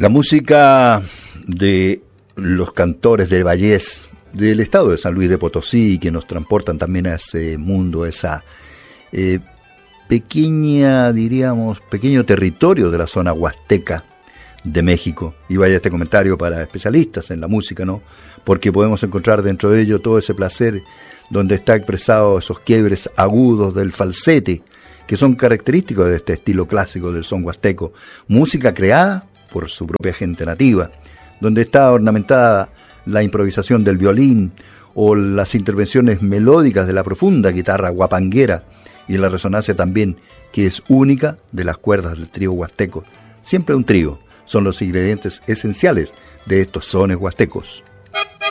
La música de los cantores del Vallés, del estado de San Luis de Potosí, que nos transportan también a ese mundo, esa pequeño territorio de la zona huasteca de México. Y vaya este comentario para especialistas en la música, ¿no? Porque podemos encontrar dentro de ello todo ese placer donde está expresado esos quiebres agudos del falsete, que son característicos de este estilo clásico del son huasteco. Música creada por su propia gente nativa, donde está ornamentada la improvisación del violín o las intervenciones melódicas de la profunda guitarra guapanguera y la resonancia también, que es única, de las cuerdas del trío huasteco. Siempre un trío son los ingredientes esenciales de estos sones huastecos.